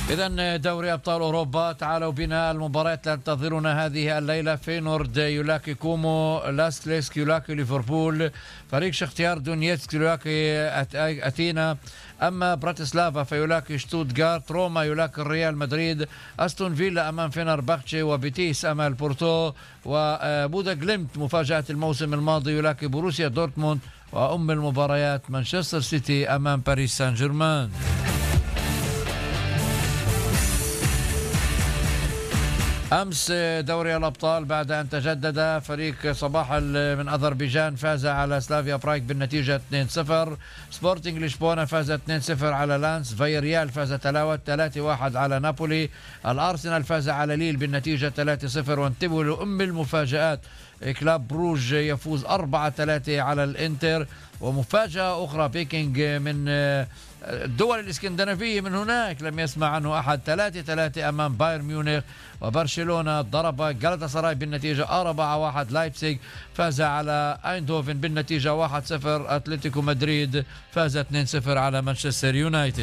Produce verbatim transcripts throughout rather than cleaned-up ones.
إذن دوري أبطال أوروبا، تعالوا بنا المباريات التي تنتظرنا هذه الليلة. فينورد يلاقي كومو، لاسكليسك يلاقي ليفربول، فريق شختيار دونيتسك يلاقي أثينا، أما براتسلافا فيلاقي شتوتغارت، روما يلاقي الريال مدريد، أستون فيلا أمام فينرباختشي، وبيتيس أمام بورتو، وبودا جليمت مفاجأة الموسم الماضي يلاقي بروسيا دورتموند، وأم المباريات مانشستر سيتي أمام باريس سان جيرمان. أمس دوري الأبطال بعد أن تجدد، فريق صباح من أذربيجان فاز على سلافيا برايك بالنتيجة اثنين صفر، سبورتنج لشبونة فاز اثنين صفر على لانس، فيريال فاز تلاوت ثلاثة واحد على نابولي، الأرسنال فاز على ليل بالنتيجة ثلاثة صفر، وانتبهوا لأم المفاجآت، كلاب بروج يفوز أربعة ثلاثة على الإنتر، ومفاجأة أخرى بيكينج من الدول الإسكندنافية من هناك لم يسمع عنه أحد، ثلاثة ثلاثة أمام بايرن ميونخ، وبرشلونة ضرب غالاتاسراي بالنتيجة أربعة واحد، لايبزيغ فاز على ايندهوفن بالنتيجة واحد صفر، أتلتيكو مدريد فاز اثنين صفر على مانشستر يونايتد.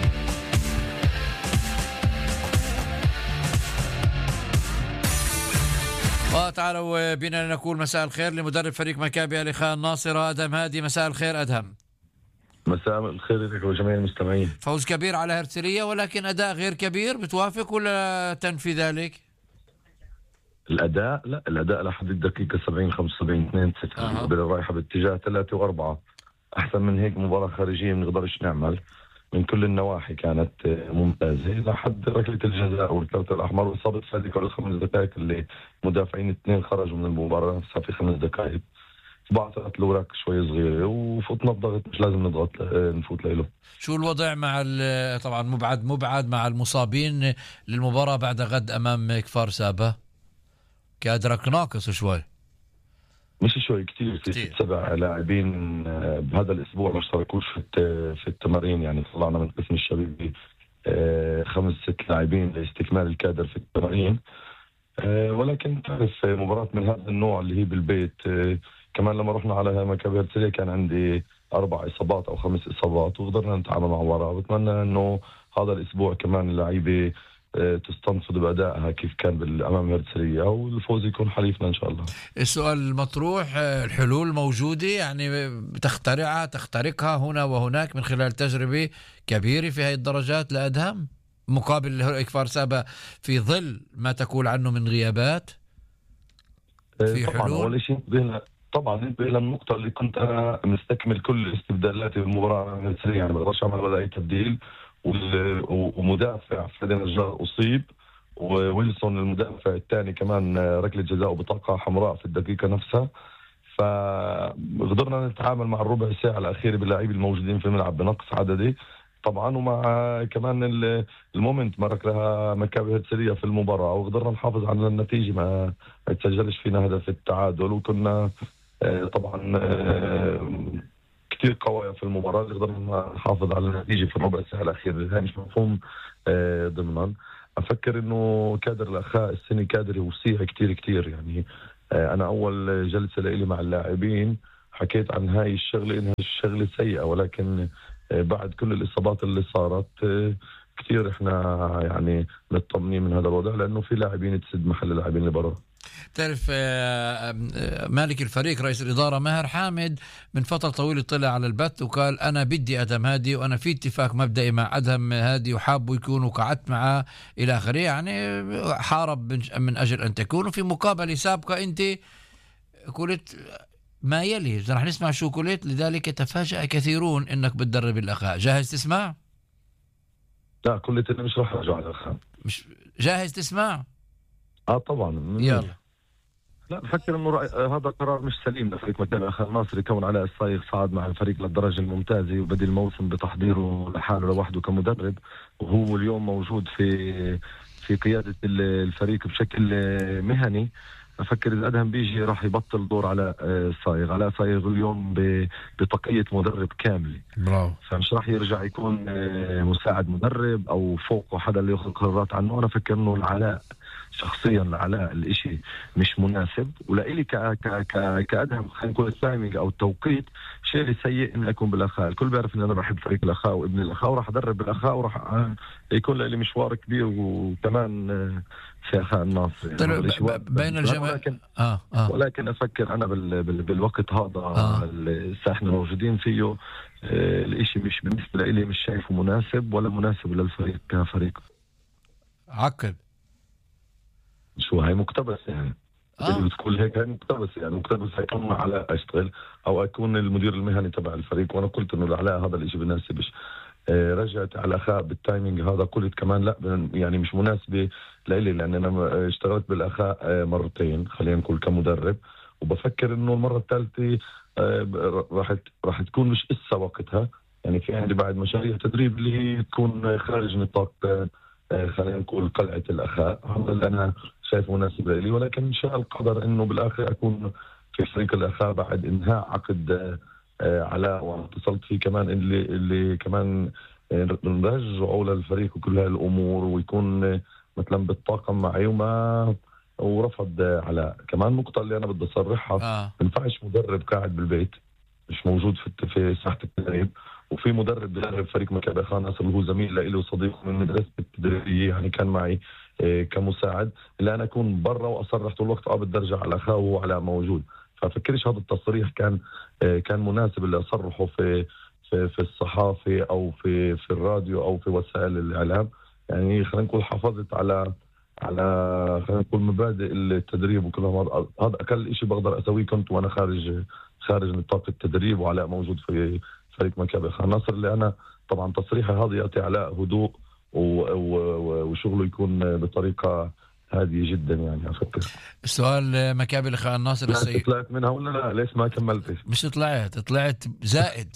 وتعالوا بنا نقول مساء الخير لمدرب فريق مكابي الإخاء الناصرة أدهم هادي. مساء الخير أدهم. مساء الخير لك وجميع المستمعين. فوز كبير على هرتسلية، ولكن أداء غير كبير، بتوافق ولا تنفي ذلك؟ الأداء لا الأداء لحد الدقيقة سبعين خمسة وسبعين اثنين صفر أه. رايحة باتجاه ثلاثة وأربعة، أحسن من هيك مباراة خارجية ما نقدرش نعمل، من كل النواحي كانت ممتازة لحد ركلة الجزاء والكارت الأحمر وإصابة فادي كل خمس دقائق اللي مدافعين اثنين خرجوا من المباراة نفسها في خمس دقائق، بعثت الأوراق شوي صغيرة وفوتنا بضغط مش لازم نضغط نفوت له. شو الوضع مع طبعا مبعد مبعد مع المصابين للمباراة بعد غد أمام كفار سابا؟ كادرك ناقص شوي. مش شوي كتير، في ست سبع لاعبين بهذا الأسبوع ما اشتركوش في في التمارين، يعني طلعنا من قسم الشبيبي خمس ست لاعبين لاستكمال الكادر في التمارين، ولكن تعرف مباراة من هذا النوع اللي هي بالبيت، كمان لما رحنا على مكابي هرتسلية كان عندي أربع إصابات أو خمس إصابات وقدرنا نتعامل مع المباراة. بتمنى إنه هذا الأسبوع كمان اللعيبة تستنفذ بأدائها كيف كان أمام هرتسلية والفوز يكون حليفنا إن شاء الله. السؤال المطروح، الحلول موجودة يعني تخترعها تخترقها هنا وهناك من خلال تجربة كبيرة في هذه الدرجات لأدهم مقابل كفار سابا في ظل ما تقول عنه من غيابات؟ في طبعا حلول؟ أول شيء طبعا انتبه للنقطة اللي كنت أنا مستكمل كل استبدالاتي بالمباراة الهرتسلية، يعني ما بقدرش أعمل ولا أي تبديل، ومدافع فادي نجار أصيب، وويلسون المدافع الثاني كمان ركلة جزاء وبطاقة حمراء في الدقيقة نفسها، فقدرنا نتعامل مع الربع ساعة الأخيرة باللاعبين الموجودين في الملعب بنقص عددي طبعا، ومع كمان المومنت مرك لها مكابي هرتسلية في المباراة، وقدرنا نحافظ على النتيجة ما تسجلش فينا هدف التعادل، وكنا طبعا كتير قوية في المباراة اللي قدرنا نحافظ على النتيجة في الربع ساعة الأخير. هاي مش مفهوم ضمنا. أفكر إنه كادر الأخاء السنة كادر يوسيع كتير كتير، يعني أنا أول جلسة لي مع اللاعبين حكيت عن هاي الشغلة إنها الشغلة سيئة، ولكن بعد كل الإصابات اللي صارت كتير إحنا يعني مطمنين من هذا الوضع، لأنه في لاعبين تسد محل اللاعبين اللي برا. تعرف مالك الفريق رئيس الإدارة ماهر حامد من فترة طويلة طلع على البث وقال أنا بدي أدهم هادي وأنا في اتفاق مبدئي مع أدهم هادي وحابه يكون وقعدت معه إلى آخره، يعني حارب من أجل أن تكون في مقابلة سابقة. أنت قلت ما يلي، رح نسمع شو قلت، لذلك تفاجأ كثيرون أنك بتدرب الأخاء. جاهز تسمع؟ لا قلت أنا مش رح أرجع على الأخاء. مش جاهز تسمع؟ آه طبعا. يلا. لا بفكر انه هذا قرار مش سليم لفريق مكابي الإخاء الناصري، كون علاء الصايغ صعد مع الفريق للدرجه الممتازه وبدأ الموسم بتحضيره لحاله لوحده كمدرب، وهو اليوم موجود في في قياده الفريق بشكل مهني. بفكر اذا ادهم بيجي راح يبطل دور علاء الصايغ. علاء الصايغ اليوم بطاقيه مدرب كامله، برافو، فمش راح يرجع يكون مساعد مدرب او فوقه حدا اللي ياخذ قرارات عنه. انا فكر انه العلاء شخصيا لعلاء الاشي مش مناسب، ولإلي ك ك ك كأدهم خلينا نقول التايمينج او التوقيت شيء سيء اني اكون بالاخاء. الكل بيعرف ان انا بحب فريق الاخاء وابن الاخاء وراح ادرب بالاخاء وراح يكون لي مشوار كبير وكمان في اخاء الناصر يعني. بين الجماعة ولكن, آه آه. ولكن افكر انا بال بال بالوقت هذا آه. اللي احنا موجودين فيه آه الاشي مش بالنسبه لي مش شايفه مناسب ولا مناسب للفريق كفريق. عقب شو هاي مقتبس يعني آه. بتقول هيك هاي مقتبس يعني مقتبس هيكون مع علاء اشتغل او اكون المدير المهني تبع الفريق، وانا قلت انه لعلاء هذا الاشي بناسبش. آه رجعت على الاخاء بالتايمينج هذا قلت كمان لا يعني مش مناسبه لإلي، لان انا اشتغلت بالاخاء آه مرتين خلينا نقول كمدرب، وبفكر انه المره الثالثه آه راح راح تكون مش اسا وقتها يعني. في عندي بعد مشاريع تدريب اللي هي تكون خارج نطاق آه خلينا نقول قلعه الاخاء، هذا اللي انا شايف مناسب لي. ولكن ان شاء القدر انه بالاخر اكون في فريق الاخاء بعد انهاء عقد آه علاء، واتصلت فيه كمان اللي اللي كمان نرجعوا للفريق وكل هاي الامور ويكون مثلا بالطاقم معي وما ورفض علاء. كمان نقطه اللي انا بدي اصرحها آه. ما ينفعش مدرب قاعد بالبيت مش موجود في في ساحه التدريب، وفي مدرب بيدرب فريق مكابي اخاء الناصر اللي هو زميل لي وصديق من مدرسه التدريبيه يعني كان معي إيه كمساعد، اللي انا اكون برا واصرح طول الوقت اه بدي ارجع على اخاه وهو على موجود. ففكرش هذا التصريح كان إيه كان مناسب اللي اصرحه في في في الصحافه او في في الراديو او في وسائل الاعلام يعني. خلينا نقول حافظت على على خلينا نقول مبادئ التدريب وكل هذا. هذا اقل شيء بقدر اسويه كنت وانا خارج خارج نطاق التدريب وعلاء موجود في فريق مكابي اخاء الناصر، اللي انا طبعا تصريحي هذا يعطي علاء هدوء وشغله يكون بطريقه هاديه جدا يعني. افكر السؤال مكابي اخاء الناصر السيد طلعت منها ولا لا؟ ليش ما كملتش؟ مش طلعت طلعت زائد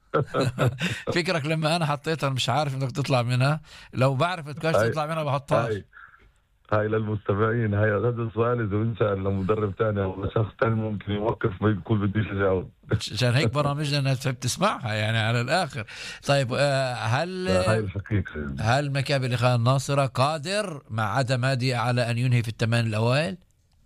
فكرك لما انا حطيتها مش عارف انك تطلع منها، لو بعرف تكاش تطلع منها بحطها. هاي هاي للمستمعين، هاي هذا سؤال اذا انسال لمدرب ثاني او شخص ثاني ممكن يوقف ما يقول بديش اجاوب. عشان هيك برامجنا الناس تحب تسمعها يعني على الاخر. طيب هل هاي الحقيقه هل مكابي الاخاء الناصره قادر مع عدم هادي على ان ينهي في الثمان الاوائل؟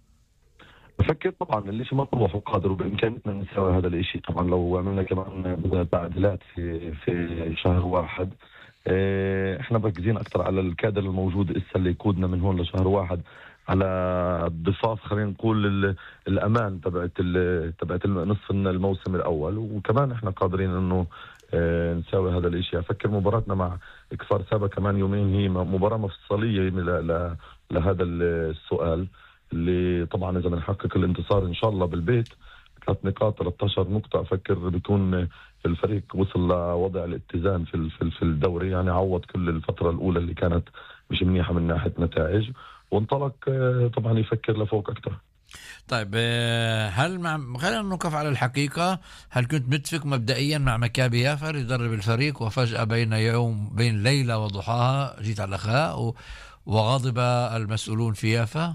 بفكر طبعا الشيء مطروح وقادر وبامكاننا نسوي هذا الشيء. طبعا لو عملنا كمان تعديلات في في شهر واحد، احنا مركزين اكثر على الكادر الموجود اسا اللي يقودنا من هون لشهر واحد على الضفاف خلينا نقول الامان تبعت تبعت نصف الموسم الاول، وكمان احنا قادرين انه اه نسوي هذا الشيء. افكر مباراتنا مع كفار سابا كمان يومين هي مباراه مفصليه لهذا السؤال، اللي طبعا اذا بنحقق الانتصار ان شاء الله بالبيت ثلاث نقاط ثلاثة عشر نقطه افكر بيكون الفريق وصل لوضع الاتزان في في الدوري يعني، عوض كل الفتره الاولى اللي كانت مش منيحه من ناحيه نتائج وانطلق طبعا يفكر لفوق اكثر. طيب هل مع خلينا نوقف على الحقيقه، هل كنت متفق مبدئيا مع مكابي يافا يدرب الفريق وفجاه بين يوم بين ليله وضحاها جيت على الاخاء وغضب المسؤولون في يافا؟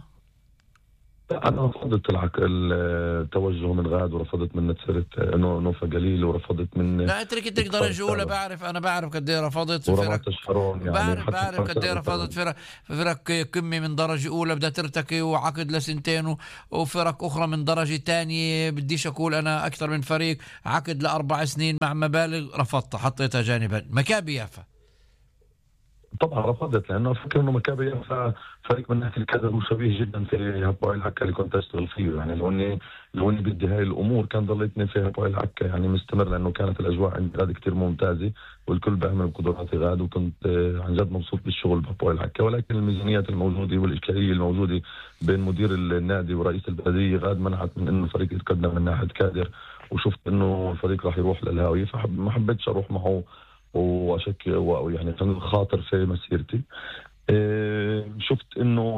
أنا رفضت التوجه من غاد ورفضت من نتسرت نوفا قليل ورفضت من لا اترك اترك درجة أولى. بعرف أنا بعرف قد ايه رفضت فرق يعني بعرف بعرف قد ايه رفضت فرق فرق قمة من درجة أولى بدها ترتقي وعقد لسنتين، وفرق أخرى من درجة تانية بديش أقول أنا أكثر من فريق عقد لأربع سنين مع مبالغ رفضتها حطيتها جانبا. مكابي يافا طبعا رفضت لانه افكر انه مكابي يافا فريق من ناحيه الكادر هو شبيه جدا في هبوع العكا اللي كنت اشتغل فيه يعني. لو اني لو اني بدي هاي الامور كان ضليتني في هبوع العكا يعني مستمر، لانه كانت الاجواء عند غاد كثير ممتازه والكل بيعمل قدرات غاد، وكنت عن جد مبسوط بالشغل بهبوع العكا. ولكن الميزانيات الموجوده والاشكاليه الموجوده بين مدير النادي ورئيس البلديه غاد منعت من انه الفريق يتقدم من ناحيه كادر، وشفت انه الفريق راح يروح للهاويه فما حبيتش اروح معه واشك يعني كان خاطر في مسيرتي. إيه شفت انه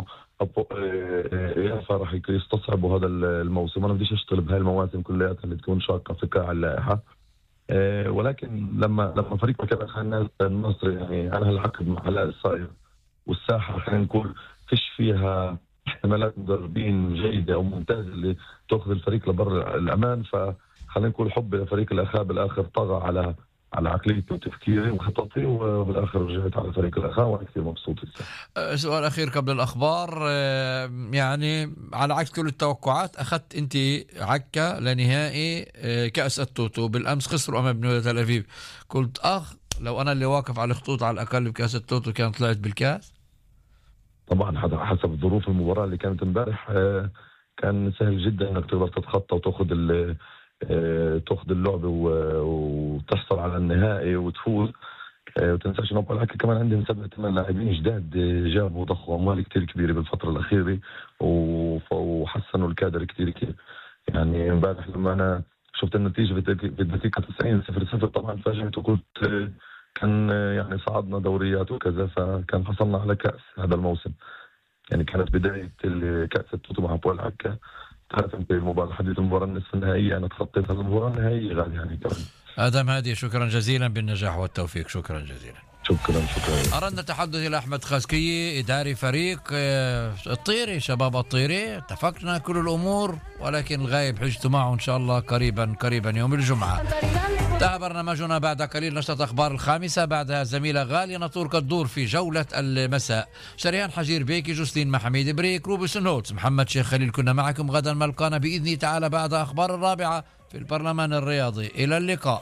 يافا راح يستصعبوا هذا الموسم، انا بديش اشتغل بهاي المواسم كلها اللي تكون شاقه في قاع اللائحه. إيه ولكن لما لما فريق مكابي اخاء النصر يعني انهى العقد مع علاء الصائغ والساحه خلينا نقول فيش فيها احتمالات مدربين جيده او ممتازه اللي تاخذ الفريق لبر الامان، فخلينا نقول حب لفريق الاخاء بالاخر طغى على على عقليتي وتفكيري وخططي، وبالاخر رجعت على فريق الاخاء وانا كثير مبسوط. سؤال اخير قبل الاخبار، يعني على عكس كل التوقعات اخذت انت عكا لنهائي كاس التوتو، بالامس خسروا امام بنو تل ابيب، قلت اخ لو انا اللي واقف على الخطوط على الاقل بكاس التوتو كان طلعت بالكاس. طبعا حسب ظروف المباراه اللي كانت امبارح كان سهل جدا انك تقدر تتخطى وتاخذ تاخذ اللعبه وتحصل على النهائي وتفوز. وتنساش انه بقول لك كمان عندهم سبعة ثمان لاعبين جداد جابوا ضخوا اموال كثير كبيره بالفتره الاخيره وحسنوا الكادر كثير كثير. يعني امبارح لما انا شفت النتيجه بالدقيقه تسعين صفر صفر طبعا فاجئت وقلت كان يعني صعدنا دوريات وكذا، فكان حصلنا على كاس هذا الموسم. يعني كانت بدايه كاس التوتو مع بول عكا، تعرف انت المباراه حديث المباراه النصف النهائيه انا تخطيت هذه المباراه النهائيه غالي يعني كمان. آدم هادي شكرا جزيلا، بالنجاح والتوفيق. شكرا جزيلا. شكرا شكرا. أردنا التحدث إلى أحمد خاسكية إداري فريق الطيري، شباب الطيري. اتفقنا كل الأمور، ولكن الغايب حجته معه إن شاء الله قريبا قريبا يوم الجمعة. انتهى برنامجنا بعد قليل نشرة أخبار الخامسة، بعدها زميلة غالية نطور الدور في جولة المساء. شريان حجير بيكي، جوستين محميد بريك، روبس نوتس، محمد شيخ خليل، كنا معكم. غدا ملقانا بإذنه تعالى بعد أخبار الرابعة في البرلمان الرياضي. إلى اللقاء.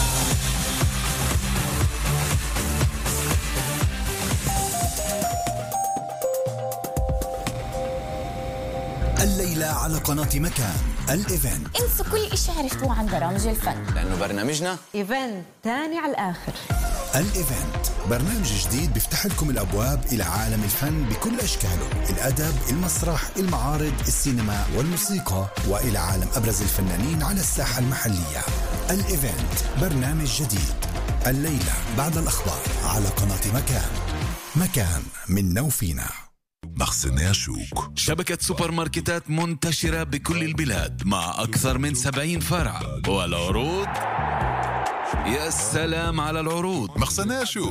الليلة على قناة مكان الإيفنت. انسوا كل إشي عرفتوه عن برامج الفن، لأنه برنامجنا إيفنت تاني على الآخر. الإيفنت برنامج جديد بيفتح لكم الأبواب إلى عالم الفن بكل أشكاله، الأدب، المسرح، المعارض، السينما والموسيقى، وإلى عالم أبرز الفنانين على الساحة المحلية. الإيفنت برنامج جديد الليلة بعد الأخبار على قناة مكان. مكان منا وفينا. مخزن شوق، شبكة سوبر ماركتات منتشرة بكل البلاد مع أكثر من سبعين فرع، والعروض يا سلام على العروض. مخزن شوق